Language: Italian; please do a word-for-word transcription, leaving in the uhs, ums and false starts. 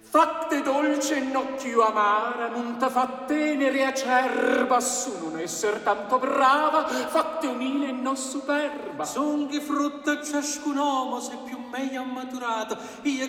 Fatte dolce e non più amara, non t'ha fa tenere acerba, su non esser tanto brava, fatte umile e non superba. Son che frutta ciascun uomo, se più meglio maturato, io